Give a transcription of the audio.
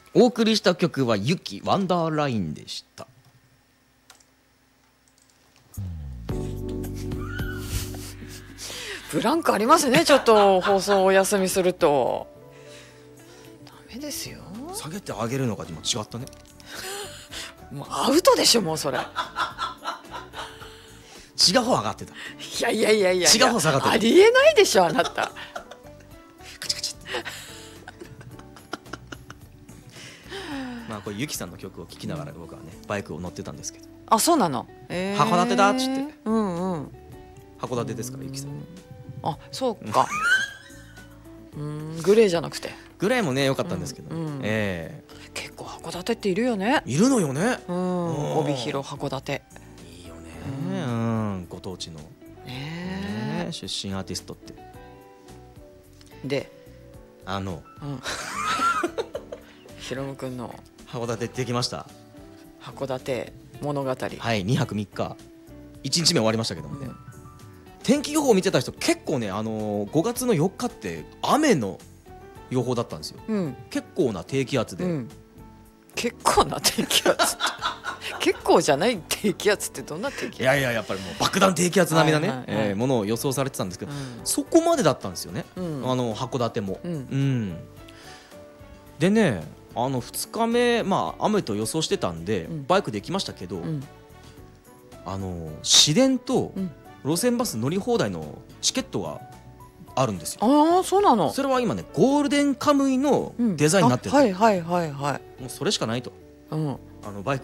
お送りした曲はユキワンダーラインでした。 ブランクありますね。ちょっと放送をお休みするとダメですよ。 下げてあげるのが今違ったね。 もうアウトでしょ、もうそれ。 違う方上がってた。 いやいやいやいや、 違う方下がってた。 ありえないでしょ、あなた。 カチカチまあこれユキさんの曲を聴きながら僕はねバイクを乗ってたんですけど、 あ、そうなの。 函館だっつって。 うんうん。 函館ですからユキさん。 あ、そうか。グレーじゃなくて。 グレーもね良かったんですけど、 結構函館っているよね。 いるのよね。 帯広函館いいよね。ご当地の出身アーティストってで、ヒロムくんの函館できました。 函館物語。はい、 2泊3日1日目終わりましたけどもね、天気予報を見てた人結構ね、5月の4日って雨の予報だったんですよ、結構な低気圧で、 結構な低気圧って結構じゃない低気圧ってどんな低気圧？ いやいや、やっぱりもう爆弾低気圧並みなねものを予想されてたんですけど、そこまでだったんですよね、函館も。でね、2日目、雨と予想してたんで、バイクで行きましたけど、市電と路線バス乗り放題のチケットがあるんですよ。 ああ、そうなの。 それは今ねゴールデンカムイのデザインになってる、 はいはいはいはい。 もうそれしかないと、バイク